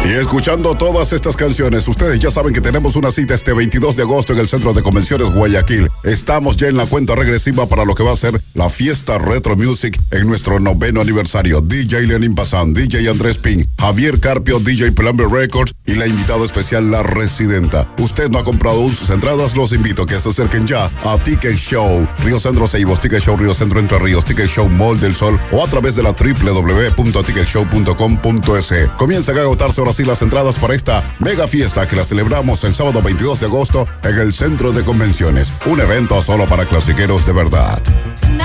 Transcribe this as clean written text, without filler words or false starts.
Y escuchando todas estas canciones, ustedes ya saben que tenemos una cita este 22 de agosto en el Centro de Convenciones Guayaquil. Estamos ya en la cuenta regresiva para lo que va a ser la fiesta Retro Music en nuestro 9º aniversario. DJ Lenin Bazán, DJ Andrés Pin, Javier Carpio, DJ Plumber Records y la invitada especial, La Residenta. Usted no ha comprado aún sus entradas, los invito a que se acerquen ya a Ticket Show Río Centro Ceibos, Ticket Show Río Centro Entre Ríos, Ticket Show Mall del Sol o a través de la www.ticketshow.com.es. Comienzan a agotarse ahora sí las entradas para esta mega fiesta que la celebramos el sábado 22 de agosto en el Centro de Convenciones. Un evento solo para clasiqueros de verdad.